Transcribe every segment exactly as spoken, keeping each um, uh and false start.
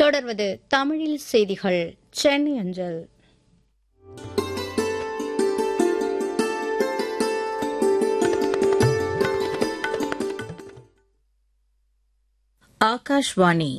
தொடர்வது தமிழில் செய்திகள். சென்னை அஞ்சல். ஆகாஷ்வாணி.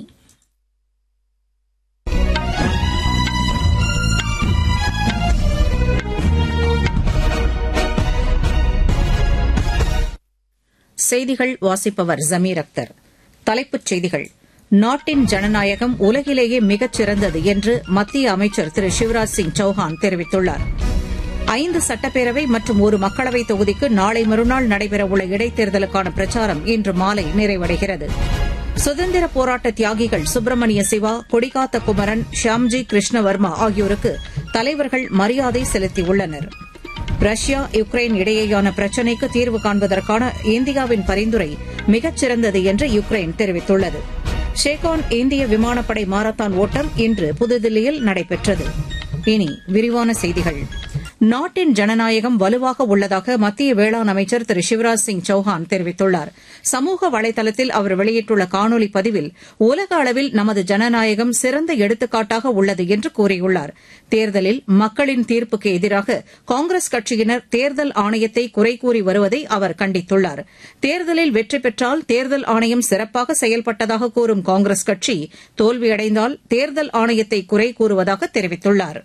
செய்திகள் வாசிப்பவர் ஜமீர் அக்தர். தலைப்புச் செய்திகள். நாட்டின் ஜனநாயகம் உலகிலேயே மிகச் சிறந்தது என்று மத்திய அமைச்சர் திரு சிவராஜ் சிங் சௌஹான் தெரிவித்துள்ளார். ஐந்து சட்டப்பேரவை மற்றும் ஒரு மக்களவைத் தொகுதிக்கு நாளை மறுநாள் நடைபெறவுள்ள இடைத்தேர்தலுக்கான பிரச்சாரம் இன்று மாலை நிறைவடைகிறது. சுதந்திர போராட்ட தியாகிகள் சுப்பிரமணிய சிவா, கொடிகாத்த குமரன், ஷியாம்ஜி கிருஷ்ணவர்மா ஆகியோருக்கு தலைவர்கள் மரியாதை செலுத்தியுள்ளனர். ரஷ்யா யுக்ரைன் இடையேயான பிரச்சினைக்கு தீர்வு காண்பதற்கான இந்தியாவின் பரிந்துரை மிகச் சிறந்தது என்று யுக்ரைன் தெரிவித்துள்ளது. ஷேகான் இந்திய விமானப்படை மாரத்தான் ஓட்டம் இன்று புதுதில்லியில் நடைபெற்றது. இனி விரிவான செய்திகள். நாட்டின் ஜனநாயகம் வலுவாக உள்ளதாக மத்திய வேளாண் அமைச்சர் திரு சிவராஜ் சிங் சௌஹான் தெரிவித்துள்ளார். சமூக வலைதளத்தில் அவர் வெளியிட்டுள்ள காணொலி பதிவில் உலக அளவில் நமது ஜனநாயகம் சிறந்த எடுத்துக்காட்டாக உள்ளது என்று கூறியுள்ளார். தேர்தலில் மக்களின் தீர்ப்புக்கு எதிராக காங்கிரஸ் கட்சியினர் தேர்தல் ஆணையத்தை குறை கூறி வருவதை அவர் கண்டித்துள்ளார். தேர்தலில் வெற்றி பெற்றால் தேர்தல் ஆணையம் சிறப்பாக செயல்பட்டதாக கூறும் காங்கிரஸ் கட்சி தோல்வியடைந்தால் தேர்தல் ஆணையத்தை குறை கூறுவதாக தெரிவித்துள்ளார்.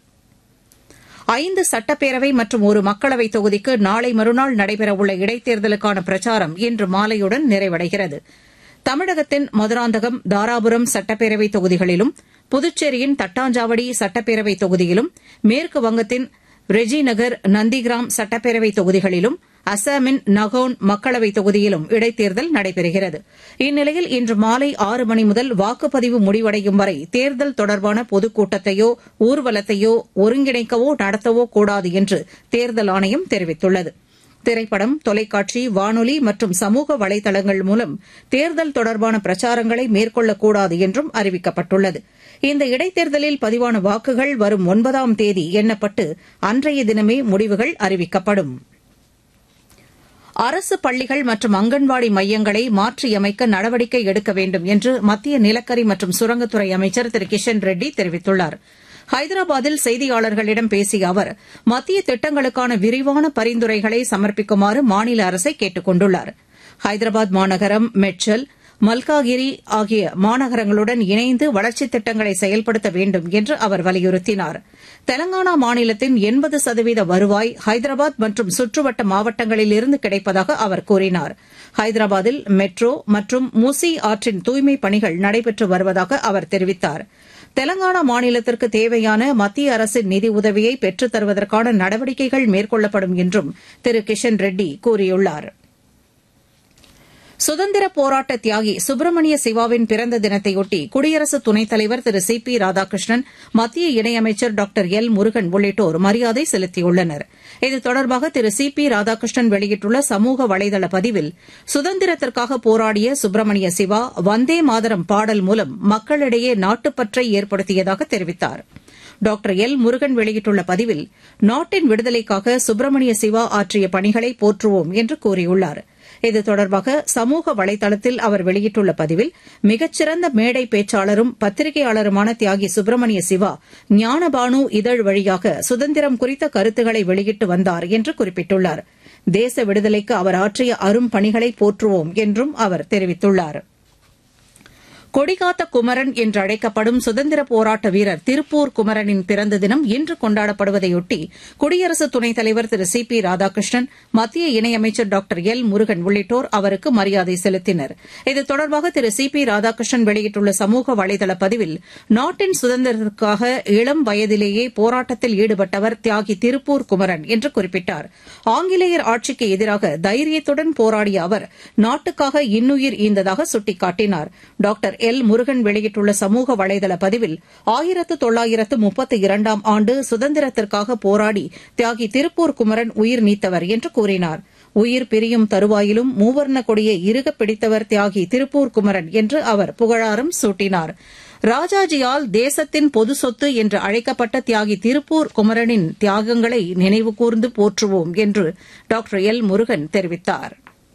ஐந்து சட்டப்பேரவை மற்றும் ஒரு மக்களவைத் தொகுதிக்கு நாளை மறுநாள் நடைபெறவுள்ள இடைத்தேர்தலுக்கான பிரச்சாரம் இன்று மாலையுடன் நிறைவடைகிறது. தமிழகத்தின் மதுராந்தகம், தாராபுரம் சட்டப்பேரவைத் தொகுதிகளிலும், புதுச்சேரியின் தட்டாஞ்சாவடி சட்டப்பேரவைத் தொகுதியிலும், மேற்கு வங்கத்தின் ரெஜிநகர், நந்திகிராம் சட்டப்பேரவைத் தொகுதிகளிலும், அசாமின் நகோன் மக்களவைத் தொகுதியிலும் இடைத்தேர்தல் நடைபெறுகிறது. இந்நிலையில் இன்று மாலை ஆறு மணி முதல் வாக்குப்பதிவு முடிவடையும் வரை தேர்தல் தொடர்பான பொதுக்கூட்டத்தையோ ஊர்வலத்தையோ ஒருங்கிணைக்கவோ நடத்தவோ கூடாது என்று தேர்தல் ஆணையம் தெரிவித்துள்ளது. திரைப்படம், தொலைக்காட்சி, வானொலி மற்றும் சமூக வலைதளங்கள் மூலம் தேர்தல் தொடர்பான பிரச்சாரங்களை மேற்கொள்ளக்கூடாது என்றும் அறிவிக்கப்பட்டுள்ளது. இந்த இடைத்தேர்தலில் பதிவான வாக்குகள் வரும் ஒன்பதாம் தேதி எண்ணப்பட்டு அன்றைய தினமே முடிவுகள் அறிவிக்கப்படும். அரசு பள்ளிகள் மற்றும் அங்கன்வாடி மையங்களை மாற்றியமைக்க நடவடிக்கை எடுக்க வேண்டும் என்று மத்திய நிலக்கரி மற்றும் சுரங்கத்துறை அமைச்சர் திரு கிஷன் ரெட்டி தெரிவித்துள்ளார். ஹைதராபாத்தில் செய்தியாளர்களிடம் பேசிய அவர் மத்திய திட்டங்களுக்கான விரிவான பரிந்துரைகளை சமர்ப்பிக்குமாறு மாநில அரசை கேட்டுக் கொண்டுள்ளார். ஹைதராபாத் மாநகரம், மெட்சல், மல்காகிரி ஆகிய மாநகரங்களுடன் இணைந்து வளர்ச்சித் திட்டங்களை செயல்படுத்த வேண்டும் என்று அவர் வலியுறுத்தினார். தெலங்கானா மாநிலத்தின் எண்பது சதவீத வருவாய் ஹைதராபாத் மற்றும் சுற்றுவட்ட மாவட்டங்களிலிருந்து கிடைப்பதாக அவர் கூறினார். ஹைதராபாத்தில் மெட்ரோ மற்றும் மூசி ஆற்றின் தூய்மைப் பணிகள் நடைபெற்று வருவதாக அவர் தெரிவித்தார். தெலங்கானா மாநிலத்திற்கு தேவையான மத்திய அரசின் நிதி உதவியை பெற்றுத் தருவதற்கான நடவடிக்கைகள் மேற்கொள்ளப்படும் என்றும் திரு கிஷன் ரெட்டி கூறியுள்ளார். சுதந்திர போராட்ட தியாகி சுப்பிரமணிய சிவாவின் பிறந்த தினத்தையொட்டி குடியரசு துணைத் தலைவர் திரு சி பி ராதாகிருஷ்ணன், மத்திய இணையமைச்சர் டாக்டர் எல் முருகன் உள்ளிட்டோர் மரியாதை செலுத்தியுள்ளனர். இது தொடர்பாக திரு சி பி ராதாகிருஷ்ணன் வெளியிட்டுள்ள சமூக வலைதள பதிவில் சுதந்திரத்திற்காக போராடிய சுப்பிரமணிய சிவா வந்தே மாதரம் பாடல் மூலம் மக்களிடையே நாட்டுப்பற்றை ஏற்படுத்தியதாக தெரிவித்தார். டாக்டர் எல் முருகன் வெளியிட்டுள்ள பதிவில் நாட்டின் விடுதலைக்காக சுப்பிரமணிய சிவா ஆற்றிய பணிகளை போற்றுவோம் என்று கூறியுள்ளார். இது தொடர்பாக சமூக வலைதளத்தில் அவர் வெளியிட்டுள்ள பதிவில் மிகச்சிறந்த மேடை பேச்சாளரும் பத்திரிகையாளருமான தியாகி சுப்பிரமணிய சிவா ஞானபானு இதழ் வழியாக சுதந்திரம் குறித்த கருத்துக்களை வெளியிட்டு வந்தார் என்று குறிப்பிட்டுள்ளார். தேச விடுதலைக்கு அவர் ஆற்றிய அரும் பணிகளை போற்றுவோம் என்றும் அவர் தெரிவித்துள்ளார். கொடிகாத்த குமரன் என்று அழைக்கப்படும் சுதந்திர போராட்ட வீரர் திருப்பூர் குமரனின் பிறந்த தினம் இன்று கொண்டாடப்படுவதையொட்டி குடியரசு துணைத் தலைவர் திரு சி பி ராதாகிருஷ்ணன், மத்திய இணையமைச்சர் டாக்டர் எல் முருகன் உள்ளிட்டோர் அவருக்கு மரியாதை செலுத்தினர். இது தொடர்பாக திரு சி பி ராதாகிருஷ்ணன் வெளியிட்டுள்ள சமூக வலைதள பதிவில் நாட்டின் சுதந்திரத்திற்காக இளம் வயதிலேயே போராட்டத்தில் ஈடுபட்டவர் தியாகி திருப்பூர் குமரன் என்று குறிப்பிட்டார். ஆங்கிலேயர் ஆட்சிக்கு எதிராக தைரியத்துடன் போராடிய அவர் நாட்டுக்காக இன்னுயிர் ஈந்ததாக சுட்டிக்காட்டினார். டாக்டர் எல் முருகன் வெளியிட்டுள்ள சமூக வலைதள பதிவில் ஆயிரத்து தொள்ளாயிரத்து முப்பத்தி இரண்டாம் ஆண்டு சுதந்திரத்திற்காக போராடி தியாகி திருப்பூர் குமரன் உயிர் நீத்தவர் என்று கூறினார். உயிர் பிரியும் தருவாயிலும் மூவர்ண கொடியை இறுகப் பிடித்தவர் தியாகி திருப்பூர் குமரன் என்று அவர் புகழாரம் சூட்டினார். ராஜாஜியால் தேசத்தின் பொது சொத்து என்று அழைக்கப்பட்ட தியாகி திருப்பூர் குமரனின் தியாகங்களை நினைவுகூர்ந்து போற்றுவோம் என்று டாக்டர் எல் முருகன் தெரிவித்தார்.